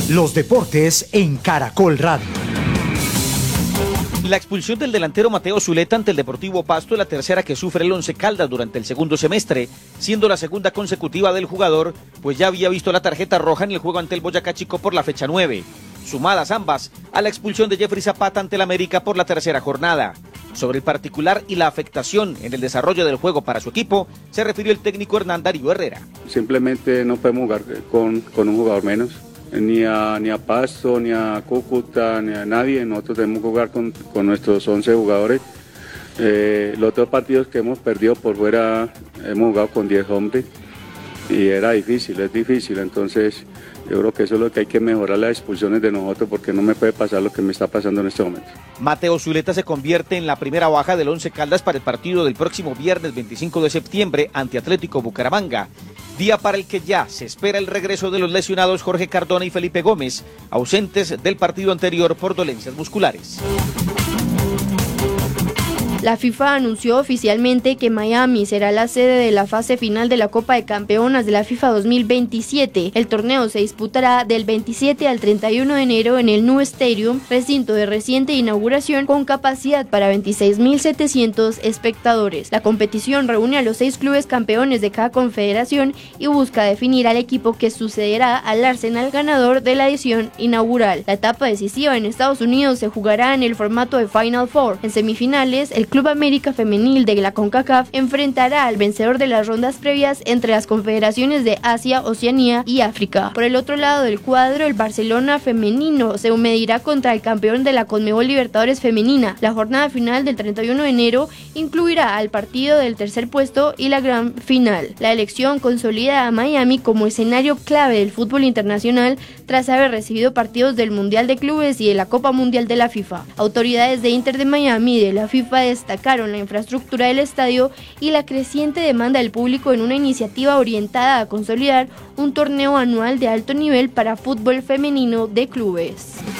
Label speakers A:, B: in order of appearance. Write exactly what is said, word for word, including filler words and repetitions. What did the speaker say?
A: Los deportes en Caracol Radio.
B: La expulsión del delantero Mateo Zuleta ante el Deportivo Pasto es la tercera que sufre el Once Caldas durante el segundo semestre, siendo la segunda consecutiva del jugador, pues ya había visto la tarjeta roja en el juego ante el Boyacá Chico por la fecha nueve, sumadas ambas a la expulsión de Jeffrey Zapata ante el América por la tercera jornada. Sobre el particular y la afectación en el desarrollo del juego para su equipo, se refirió el técnico Hernán Darío Herrera.
C: Simplemente no podemos jugar con, con un jugador menos. Ni a, ni a Pasto, ni a Cúcuta, ni a nadie. Nosotros debemos jugar con, con nuestros once jugadores. Eh, los dos partidos que hemos perdido por fuera, hemos jugado con diez hombres y era difícil, es difícil. Entonces yo creo que eso es lo que hay que mejorar, las expulsiones de nosotros, porque no me puede pasar lo que me está pasando en este momento.
B: Mateo Zuleta se convierte en la primera baja del Once Caldas para el partido del próximo viernes veinticinco de septiembre ante Atlético Bucaramanga, día para el que ya se espera el regreso de los lesionados Jorge Cardona y Felipe Gómez, ausentes del partido anterior por dolencias musculares.
D: La FIFA anunció oficialmente que Miami será la sede de la fase final de la Copa de Campeonas de la FIFA dos mil veintisiete. El torneo se disputará del veintisiete al treinta y uno de enero en el New Stadium, recinto de reciente inauguración con capacidad para veintiséis mil setecientos espectadores. La competición reúne a los seis clubes campeones de cada confederación y busca definir al equipo que sucederá al Arsenal ganador de la edición inaugural. La etapa decisiva en Estados Unidos se jugará en el formato de Final Four. En semifinales, el Club América Femenil de la CONCACAF enfrentará al vencedor de las rondas previas entre las confederaciones de Asia, Oceanía y África. Por el otro lado del cuadro, el Barcelona femenino se medirá contra el campeón de la Conmebol Libertadores femenina. La jornada final del treinta y uno de enero incluirá al partido del tercer puesto y la gran final. La elección consolida a Miami como escenario clave del fútbol internacional tras haber recibido partidos del Mundial de Clubes y de la Copa Mundial de la FIFA. Autoridades de Inter de Miami y de la FIFA destacaron la infraestructura del estadio y la creciente demanda del público en una iniciativa orientada a consolidar un torneo anual de alto nivel para fútbol femenino de clubes.